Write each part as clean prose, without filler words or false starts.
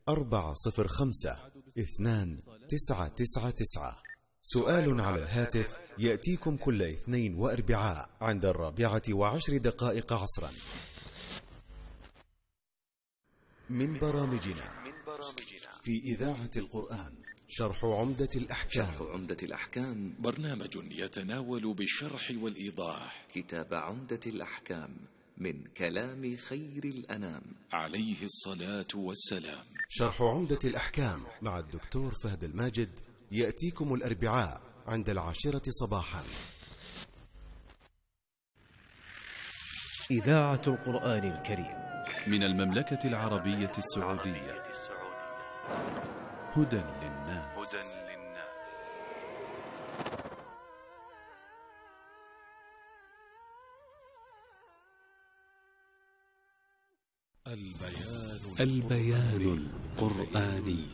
405-2999. سؤال على الهاتف يأتيكم كل اثنين وأربعاء عند 4:10 عصرا. من برامجنا في إذاعة القرآن شرح عمدة الأحكام. برنامج يتناول بالشرح والإيضاح كتاب عمدة الأحكام من كلام خير الأنام عليه الصلاة والسلام. شرح عمدة الأحكام مع الدكتور فهد الماجد يأتيكم الأربعاء عند 10 صباحا. إذاعة القرآن الكريم من المملكة العربية السعودية. هدى للناس. البيان القرآني.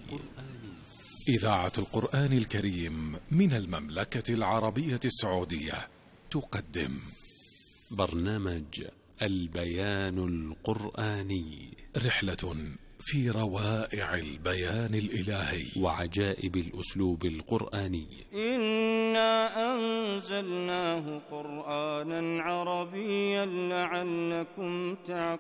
إذاعة القرآن الكريم من المملكة العربية السعودية تقدم برنامج البيان القرآني، رحلة في روائع البيان الإلهي وعجائب الأسلوب القرآني. إنا أنزلناه قرآنا عربيا لعلكم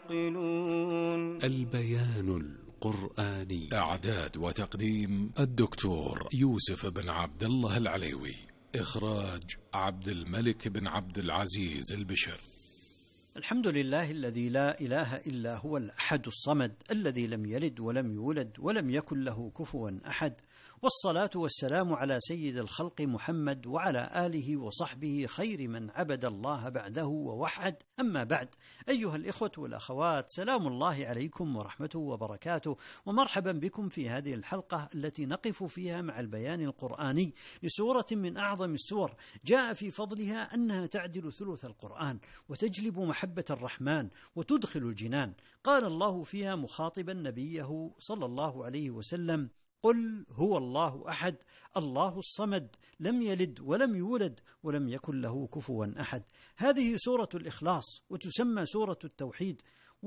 تعقلون. البيان القرآني. إعداد وتقديم الدكتور يوسف بن عبد الله العليوي. إخراج عبد الملك بن عبد العزيز البشر. الحمد لله الذي لا إله إلا هو الأحد الصمد الذي لم يلد ولم يولد ولم يكن له كفوا أحد، والصلاة والسلام على سيد الخلق محمد وعلى آله وصحبه خير من عبد الله بعده ووحد. أما بعد، أيها الإخوة والأخوات، سلام الله عليكم ورحمته وبركاته، ومرحبا بكم في هذه الحلقة التي نقف فيها مع البيان القرآني لسورة من أعظم السور جاء في فضلها أنها تعدل ثلث القرآن وتجلب محبة الرحمن وتدخل الجنان. قال الله فيها مخاطبا نبيه صلى الله عليه وسلم: قل هو الله أحد الله الصمد لم يلد ولم يولد ولم يكن له كفوا أحد. هذه سورة الإخلاص، وتسمى سورة التوحيد،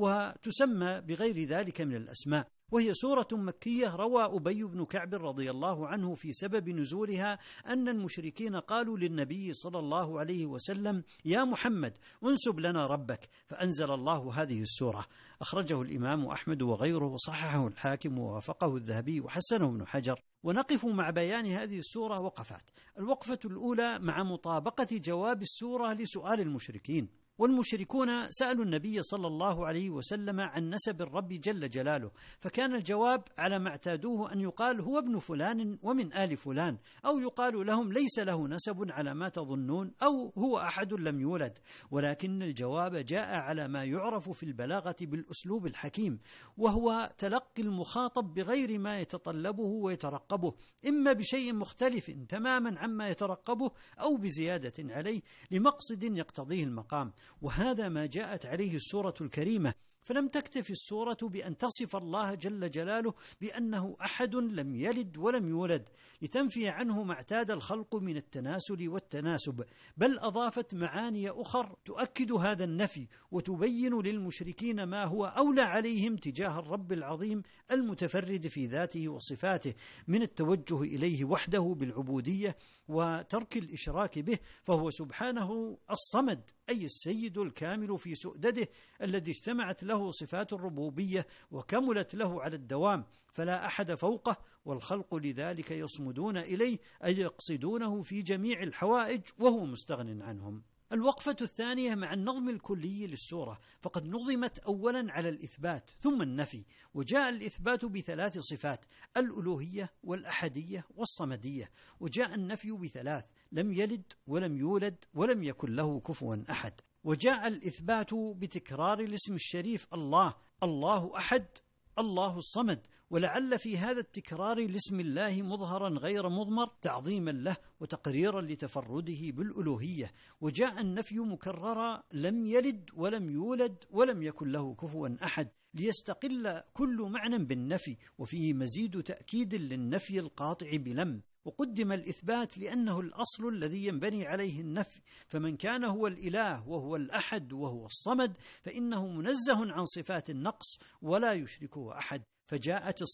وتسمى بغير ذلك من الأسماء، وهي سورة مكية. روى أبي بن كعب رضي الله عنه في سبب نزولها أن المشركين قالوا للنبي صلى الله عليه وسلم: يا محمد انسب لنا ربك، فأنزل الله هذه السورة. أخرجه الإمام أحمد وغيره، وصححه الحاكم ووافقه الذهبي وحسنه ابن حجر. ونقف مع بيان هذه السورة وقفات. الوقفة الأولى مع مطابقة جواب السورة لسؤال المشركين. والمشركون سألوا النبي صلى الله عليه وسلم عن نسب الرب جل جلاله، فكان الجواب على ما اعتادوه أن يقال هو ابن فلان ومن آل فلان، أو يقال لهم ليس له نسب على ما تظنون، أو هو أحد لم يولد. ولكن الجواب جاء على ما يعرف في البلاغة بالأسلوب الحكيم، وهو تلقي المخاطب بغير ما يتطلبه ويترقبه، إما بشيء مختلف تماما عما يترقبه أو بزيادة عليه لمقصد يقتضيه المقام. وهذا ما جاءت عليه السورة الكريمة. فلم تكتف السورة بأن تصف الله جل جلاله بأنه أحد لم يلد ولم يولد لتنفي عنه ما اعتاد الخلق من التناسل والتناسب، بل أضافت معاني أخر تؤكد هذا النفي وتبين للمشركين ما هو أولى عليهم تجاه الرب العظيم المتفرد في ذاته وصفاته من التوجه إليه وحده بالعبودية وترك الإشراك به، فهو سبحانه الصمد، أي السيد الكامل في سؤدده الذي اجتمعت له صفات الربوبية وكملت له على الدوام، فلا أحد فوقه، والخلق لذلك يصمدون إليه أي يقصدونه في جميع الحوائج وهو مستغن عنهم. الوقفة الثانية مع النظم الكلي للسورة، فقد نظمت أولا على الإثبات ثم النفي، وجاء الإثبات بثلاث صفات: الألوهية والأحدية والصمدية، وجاء النفي بثلاث: لم يلد ولم يولد ولم يكن له كفوا أحد. وجاء الإثبات بتكرار الاسم الشريف الله، الله أحد الله الصمد، ولعل في هذا التكرار لاسم الله مظهرا غير مضمر تعظيما له وتقريرا لتفرده بالألوهية. وجاء النفي مكررا: لم يلد ولم يولد ولم يكن له كفوا أحد، ليستقل كل معنى بالنفي، وفيه مزيد تأكيد للنفي القاطع بلم. وقدم الإثبات لأنه الأصل الذي ينبني عليه النفي، فمن كان هو الإله وهو الأحد وهو الصمد فإنه منزه عن صفات النقص ولا يشركه أحد، فجاءت